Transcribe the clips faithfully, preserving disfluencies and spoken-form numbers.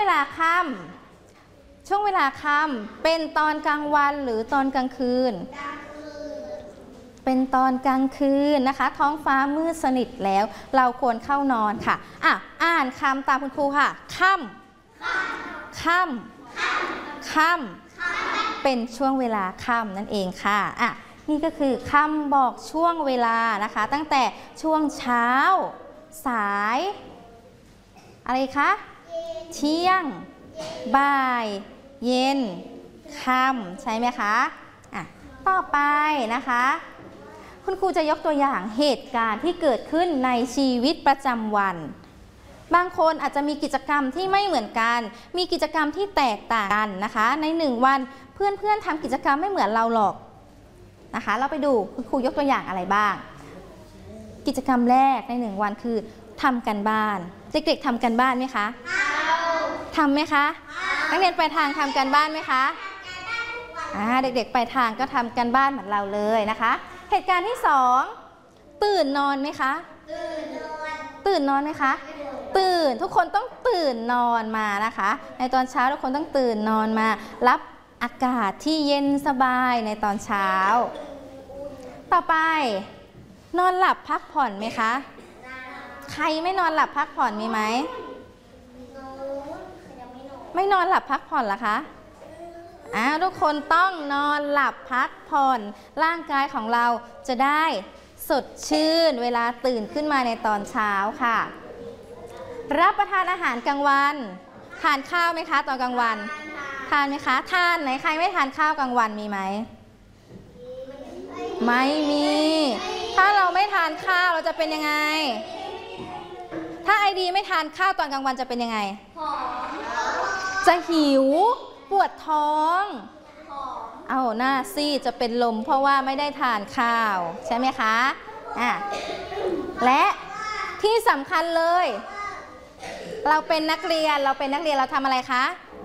ลาค่ำช่วงเวลาค่ำเป็นตอนกลางวันหรือตอนกลางคืนเป็นตอนกลางคืนนะคะท้องฟ้ามืดสนิทแล้วเราควรเข้านอนค่ะอ่ะอ่านคำตามคุณครูค่ะค่ำค่ำค่ำเป็นช่วงเวลาค่ำนั่นเองค่ะอ่ะนี่ก็คือคำบอกช่วงเวลานะคะตั้งแต่ช่วงเช้าสายอะไรคะเที่ยงบ่ายเย็นค่ำใช่ไหมคะอ่ะต่อไปนะคะคุณครูจะยกตัวอย่างเหตุการณ์ที่เกิดขึ้นในชีวิตประจำวันบางคนอาจจะมีกิจกรรมที่ไม่เหมือนกันมีกิจกรรมที่แตกต่างกันนะคะในหนึ่งวันเพื่อนๆทำกิจกรรมไม่เหมือนเราหรอกนะคะเราไปดูคุณครูยกตัวอย่างอะไรบ้างกิจกรรมแรกในหนึ่งวันคือทำกันบ้านเด็กๆทำกันบ้านไหมคะทำไหมคะนักเรียนไปทางทำกันบ้านไหมคะอ่าเด็กๆไปทางก็ทำกันบ้านเหมือนเราเลยนะคะเหตุการณ์ที่สองตื่นนอนไหมคะตื่นนอนตื่นนอนไหมคะตื่นทุกคนต้องตื่นนอนมานะคะในตอนเช้าทุกคนต้องตื่นนอนมารับอากาศที่เย็นสบายในตอนเช้าต่อไปนอนหลับพักผ่อนไหมคะใครไม่นอนหลับพักผ่อนมีไหมไม่นอนหลับพักผ่อนเหรอคะอ่าทุกคนต้องนอนหลับพักผ่อนร่างกายของเราจะได้สดชื่นเวลาตื่นขึ้นมาในตอนเช้าค่ะรับประทานอาหารกลางวันทานข้าวไหมคะตอนกลางวันทานไหมคะทานไหนใครไม่ทานข้าวกลางวันมีไหมไม่มีถ้าเราไม่ทานข้าวเราจะเป็นยังไงถ้าไอดีไม่ทานข้าวตอนกลางวันจะเป็นยังไงจะหิวปวดท้องเอาหน้าซีดจะเป็นลมเพราะว่าไม่ได้ทานข้าวใช่ไหมคะอ่ะและที่สำคัญเลยเราเป็นนักเรียนเราเป็นนักเรียนเราทำอะไรคะ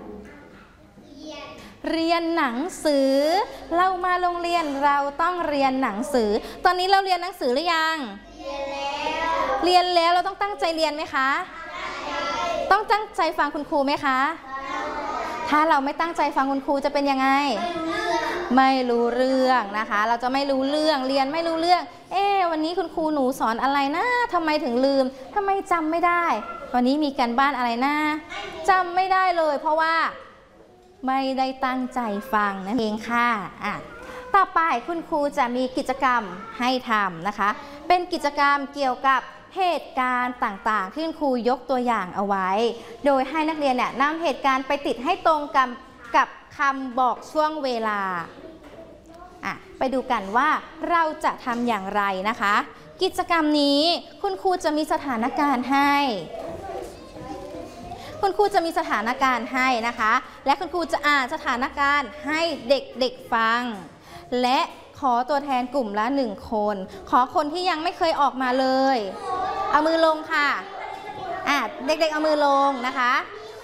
เรียนหนังสือเรามาโรงเรียนเราต้องเรียนหนังสือตอนนี้เราเรียนหนังสือหรือยังเรียนแล้วเรียนแล้วเราต้องตั้งใจเรียนไหมคะต้องตั้งใจฟังคุณครูไหมคะถ้าเราไม่ตั้งใจฟังคุณครูจะเป็นยังไงไม่รู้เรื่องนะคะเราจะไม่รู้เรื่องเรียนไม่รู้เรื่องเอ๊ะวันนี้คุณครูหนูสอนอะไรนะทำไมถึงลืมทำไมจำไม่ได้วันนี้มีการบ้านอะไรนะจำไม่ได้เลยเพราะว่าไม่ได้ตั้งใจฟังนั่นเองค่ะอ่ะต่อไปคุณครูจะมีกิจกรรมให้ทำนะคะเป็นกิจกรรมเกี่ยวกับเหตุการณ์ต่างๆที่คุณครูยกตัวอย่างเอาไว้โดยให้นักเรียนเนี่ยนำเหตุการณ์ไปติดให้ตรงกับกับคำบอกช่วงเวลาอ่ะไปดูกันว่าเราจะทำอย่างไรนะคะกิจกรรมนี้คุณครูจะมีสถานการณ์ให้คุณครูจะมีสถานการณ์ให้นะคะและคุณครูจะอ่านสถานการณ์ให้เด็กๆฟังและขอตัวแทนกลุ่มละหนึ่งคนขอคนที่ยังไม่เคยออกมาเลยเอามือลงค่ะอ่ะเด็กๆเอามือลงนะคะ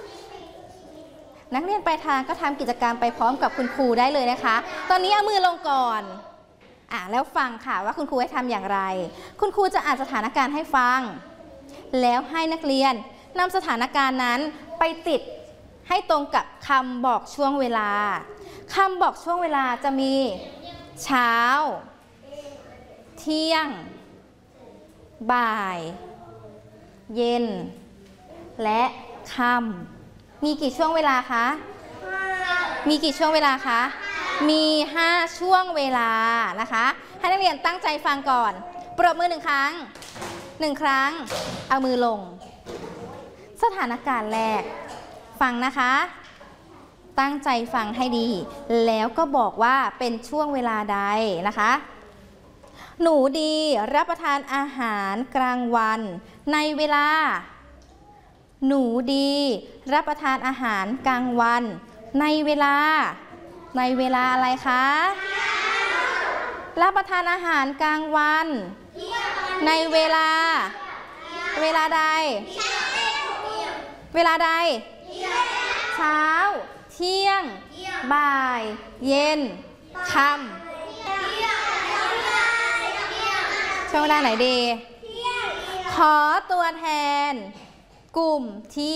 นักเรียนปลายทางก็ทำกิจกรรมไปพร้อมกับคุณครูได้เลยนะคะตอนนี้เอามือลงก่อนอ่ะแล้วฟังค่ะว่าคุณครูให้ทำอย่างไรคุณครูจะอ่านสถานการณ์ให้ฟังแล้วให้นักเรียนนำสถานการณ์นั้นไปติดให้ตรงกับคำบอกช่วงเวลาคำบอกช่วงเวลาจะมีเช้าเที่ยงบ่ายเย็นและค่ำมีกี่ช่วงเวลาคะมีกี่ช่วงเวลาคะมีห้าช่วงเวลานะคะให้นักเรียนตั้งใจฟังก่อนปรบมือหนึ่งครั้งหนึ่งครั้งเอามือลงสถานการณ์แรกฟังนะคะตั้งใจฟังให้ดีแล้วก็บอกว่าเป็นช่วงเวลาใดนะคะหนูดีรับประทานอาหารกลางวันในเวลาหนูดีรับประทานอาหารกลางวันในเวลาในเวลาอะไรคะรับประทานอาหารกลางวันในเวลาเวลาใดเวลาใดเช้าเที่ยงบ่ายเย็นค่ำช่วงเวลาไหนดีขอตัวแทนกลุ่มที่